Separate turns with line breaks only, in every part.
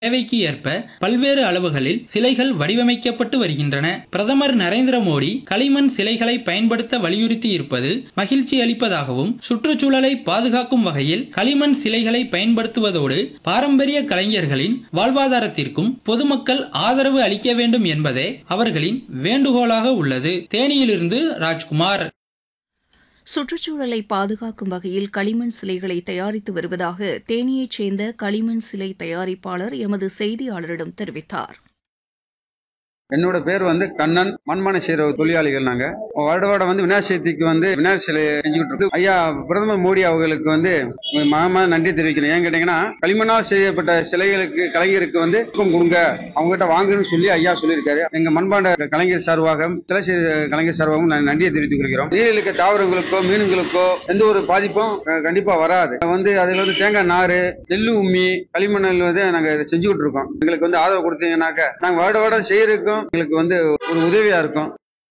தேவைக்கு ஏற்ப பல்வேறு அளவுகளில் சிலைகள் வடிவமைக்கப்பட்டு வருகின்றன. பிரதமர் நரேந்திர மோடி களிமண் சிலைகளை பயன்படுத்த வலியுறுத்தி இருப்பது மகிழ்ச்சி அளிப்பதாகவும், சுற்றுச்சூழலை பாதுகாக்கும் வகையில் களிமண் சிலைகளை பயன்படுத்துவதோடு பாரம்பரிய கலைஞர்களின் வாழ்வாதாரத்திற்கும் பொதுமக்கள் ஆதரவு அளிக்க வேண்டும் என்பதே அவர்களின் வேண்டுகோளாக உள்ளது. தேனியிலிருந்து ராஜ்குமார்.
சுற்றுச்சூழலை பாதுகாக்கும் வகையில் களிமண் சிலைகளை தயாரித்து வருவதாக தேனியைச் சேர்ந்த களிமண் சிலை தயாரிப்பாளர் எமது செய்தியாளரிடம் தெரிவித்தார்.
என்னோட பேர் கண்ணன். மண்மனை செய்கிற தொழிலாளிகள் நாங்க. வருடம் விநாயகர் சதுர்த்திக்கு விநாயகர் சிலை செஞ்சுக்கிட்டு இருக்கு. ஐயா பிரதமர் மோடி அவர்களுக்கு மகமா நன்றி தெரிவிக்கணும். ஏன் கேட்டீங்கன்னா, களிமண்ணால் செய்யப்பட்ட சிலைகளுக்கு கலைஞருக்கு கொடுங்க, அவங்ககிட்ட வாங்குன்னு சொல்லி ஐயா சொல்லியிருக்காரு. எங்க மண்பாண்ட கலைஞர் சார்பாக, சிலை செய்த கலைஞர் சார்பாகவும் நன்றியை தெரிவித்துக் கொள்கிறோம். நீரில் இருக்க தாவரங்களுக்கோ மீன்களுக்கோ எந்த ஒரு பாதிப்பும் கண்டிப்பா வராது. அதுல தேங்காய் நாறு, நெல்லு உம்மி, களிமண்ணில் நாங்க செஞ்சுக்கிட்டு இருக்கோம். எங்களுக்கு ஆதரவு கொடுத்தீங்கன்னாக்க நாங்க வருடம் செய்யறதுக்கும் எங்களுக்கு ஒரு உதவியா இருக்கும்.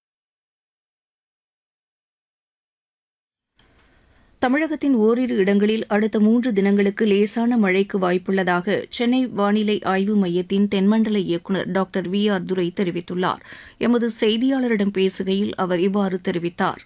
தமிழகத்தின் ஓரிரு இடங்களில் அடுத்த 3 தினங்களுக்கு லேசான மழைக்கு வாய்ப்புள்ளதாக சென்னை வானிலை ஆய்வு மையத்தின் தென்மண்டல இயக்குநர் டாக்டர் VR துரை தெரிவித்துள்ளார். எமது செய்தியாளரிடம் பேசுகையில் அவர் இவ்வாறு தெரிவித்தார்.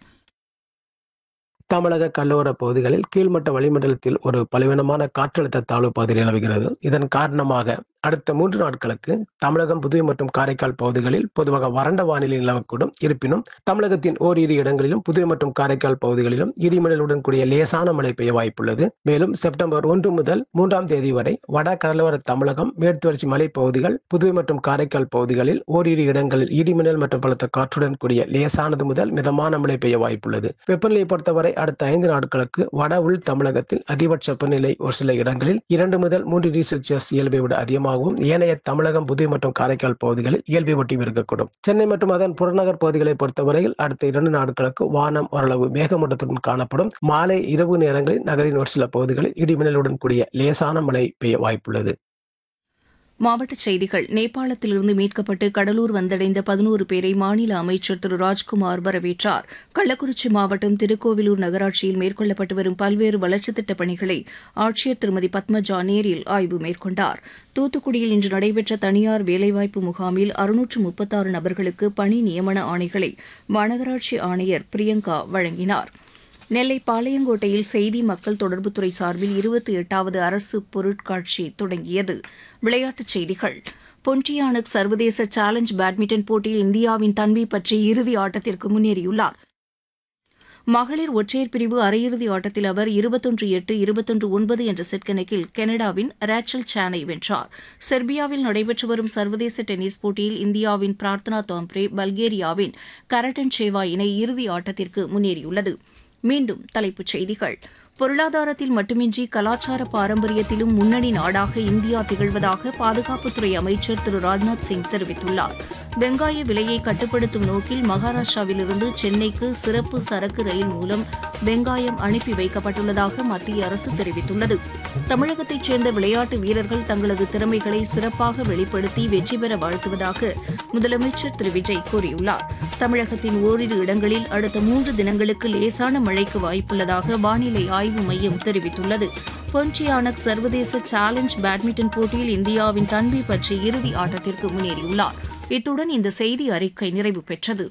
தமிழக கடலோர பகுதிகளில் கீழ்மட்ட வளிமண்டலத்தில் ஒரு பலவீனமான காற்றழுத்த தாழ்வு பகுதி நிலவுகிறது. இதன் காரணமாக அடுத்த 3 நாட்களுக்கு தமிழகம், புதுவை மற்றும் காரைக்கால் பகுதிகளில் பொதுவாக வறண்ட வானிலை நிலவக்கூடும். இருப்பினும் தமிழகத்தின் ஓரிரு இடங்களிலும் புதுவை மற்றும் காரைக்கால் பகுதிகளிலும் இடிமின்னலுடன் கூடிய லேசான மழை பெய்ய வாய்ப்புள்ளது. மேலும் செப்டம்பர் 1 முதல் 3ஆம் தேதி வரை வட கடலோர தமிழகம், மேற்குத்தொடர்ச்சி மலைப் பகுதிகள், புதுவை மற்றும் காரைக்கால் பகுதிகளில் ஓரிரு இடங்களில் இடிமின்னல் மற்றும் பலத்த காற்றுடன் கூடிய லேசானது முதல் மிதமான மழை பெய்ய வாய்ப்புள்ளது. வெப்பநிலையை பொறுத்தவரை அடுத்த 5 நாட்களுக்கு வட உள் தமிழகத்தில் அதிகபட்ச வெப்பநிலை ஒரு சில இடங்களில் 2 முதல் 3 டிகிரி செல்சியஸ் இயல்பை விட அதிகமாக, ஏனைய தமிழகம், புதுவை மற்றும் காரைக்கால் பகுதிகளில் இயல்பை ஒட்டி இருக்கக்கூடும். சென்னை மற்றும் அதன் புறநகர் பகுதிகளை பொறுத்தவரையில் அடுத்த 2 நாட்களுக்கு வானம் ஓரளவு மேகமூட்டத்துடன் காணப்படும். மாலை இரவு நேரங்களில் நகரின் ஒரு சில பகுதிகளில் இடிமின்னலுடன் கூடிய லேசான மழை பெய்ய வாய்ப்புள்ளது.
மாவட்டச் செய்திகள். நேபாளத்திலிருந்து மீட்கப்பட்டு கடலூர் வந்தடைந்த 11 பேரை மாநில அமைச்சர் திரு ராஜ்குமார் வரவேற்றார். கள்ளக்குறிச்சி மாவட்டம் திருக்கோவிலூர் நகராட்சியில் மேற்கொள்ளப்பட்டு வரும் பல்வேறு வளர்ச்சித் திட்டப் பணிகளை ஆட்சியர் திருமதி பத்மஜா நேரில் ஆய்வு மேற்கொண்டார். தூத்துக்குடியில் இன்று நடைபெற்ற தனியார் வேலைவாய்ப்பு முகாமில் 636 நபர்களுக்கு பணி நியமன ஆணைகளை மாநகராட்சி ஆணையர் பிரியங்கா வழங்கினார். நெல்லை பாளையங்கோட்டையில் செய்தி மக்கள் தொடர்புத்துறை சார்பில் 28வது அரசு பொருட்காட்சி தொடங்கியது. விளையாட்டுச் செய்திகள். பொன்டியானக் சர்வதேச சேலஞ்ச் பேட்மிண்டன் போட்டியில் இந்தியாவின் தன்வி பற்றி இறுதி ஆட்டத்திற்கு முன்னேறியுள்ளார். மகளிர் ஒற்றையர் பிரிவு அரையிறுதி ஆட்டத்தில் அவர் 21-8, 21-9 என்ற செட் கணக்கில் கனடாவின் ரேச்சல் சானை வென்றார். செர்பியாவில் நடைபெற்று வரும் சர்வதேச டென்னிஸ் போட்டியில் இந்தியாவின் பிரார்த்தனா தாம்ப்ரே, பல்கேரியாவின் கரட்டன் சேவா இணை இறுதி ஆட்டத்திற்கு முன்னேறியுள்ளது. மீண்டும் தலைப்புச் செய்திகள். பொருளாதாரத்தில் மட்டுமின்றி கலாச்சார பாரம்பரியத்திலும் முன்னணி நாடாக இந்தியா திகழ்வதாக பாதுகாப்புத்துறை அமைச்சர் திரு ராஜ்நாத் சிங் தெரிவித்துள்ளார். வெங்காய விலையை கட்டுப்படுத்தும் நோக்கில் மகாராஷ்டிராவிலிருந்து சென்னைக்கு சிறப்பு சரக்கு ரயில் மூலம் வெங்காயம் அனுப்பி வைக்கப்பட்டுள்ளதாக மத்திய அரசு தெரிவித்துள்ளது. தமிழகத்தைச் சேர்ந்த விளையாட்டு வீரர்கள் தங்களது திறமைகளை சிறப்பாக வெளிப்படுத்தி வெற்றி பெற வாழ்த்துவதாக முதலமைச்சர் திரு விஜய் கூறியுள்ளார். தமிழகத்தின் ஓரிரு இடங்களில் அடுத்த 3 தினங்களுக்கு லேசான மழைக்கு வாய்ப்புள்ளதாக வானிலை ஆய்வு மையம் தெரிவித்துள்ளது. பொன்டியானக் சர்வதேச சேலஞ்ச் பேட்மிண்டன் போட்டியில் இந்தியாவின் தன்வி பற்றி இறுதி ஆட்டத்திற்கு முன்னேறியுள்ளார். இத்துடன் இந்த செய்தி அறிக்கை நிறைவு பெற்றது.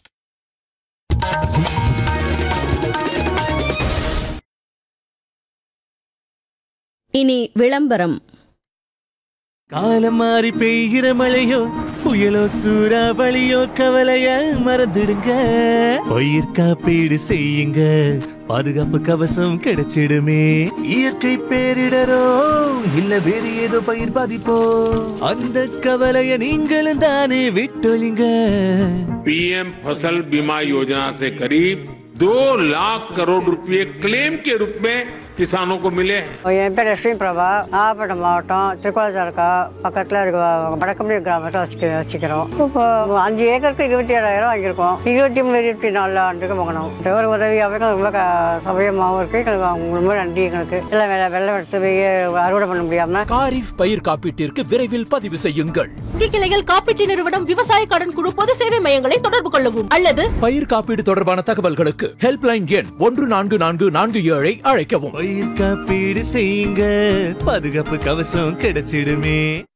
இனி விளம்பரம்.
காலம் மாறி பெய்கிற மழையோ புயலோ சூறாவளியோ கவலைய மறந்துடுங்க, பயிர் காப்பீடு செய்யுங்க, பாதுகாப்பு கவசம் கிடைச்சிடுமே. இயற்கை பேரிடரோ இல்ல வேறு ஏதோ பயிர் பாதிப்போ, அந்த கவலைய நீங்களும் தானே விட்டொழிங்க.
PM फसल बीमा योजना से करीब 2 लाख करोड़ रुपए क्लेम के रूप में किसानों को मिले हैं.
என் பேர் லட்சுமி பிரபா. நாகப்பட்டினம் மாவட்டம் திருக்கோளத்தாலுக்கா பக்கத்தில் இருக்க வடக்கம்பி கிராமத்தை வச்சுக்கிறோம். இப்போ 5 ஏக்கருக்கு 27,000 வாங்கியிருக்கோம். 23-24 ஆண்டுக்கு வாங்கணும். ஒரு உதவியாகவே ரொம்ப சௌகரியமாகவும் இருக்கு. எங்களுக்கு அவங்க ரொம்ப நன்றி. எங்களுக்கு எல்லாம் வெள்ளம் எடுத்து போய் அறுவடை பண்ண முடியாம
காரிஃப் பயிர் காப்பீட்டிற்கு விரைவில் பதிவு செய்யுங்கள்.
கிளைகள் காப்பீட்டு நிறுவனம், விவசாய கடன் குழு, பொது சேவை மையங்களை தொடர்பு கொள்ளவும் அல்லது
பயிர் காப்பீடு தொடர்பான தகவல்களுக்கு ஹெல்ப்லைன் எண் 144447 அழைக்கவும்.
பயிர் காப்பீடு செய்யுங்க, பாதுகாப்பு கவசம் கிடைச்சிடுமே.